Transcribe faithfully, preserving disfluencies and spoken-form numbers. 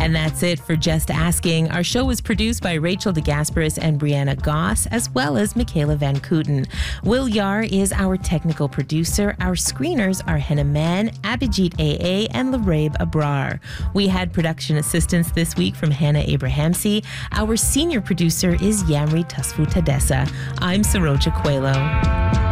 And that's it for Just Asking. Our show was produced by Rachel DeGasperis and Brianna Goss, as well as Michaela Van Kooten. Will Yar is our technical producer. Our screeners are Henna Man, Abhijit A A, and Larabe Abrar. We had production assistance this week from Hannah Abrahamsi. Our senior producer is Yamri Tasfu Tadessa. I'm Saroja Coelho.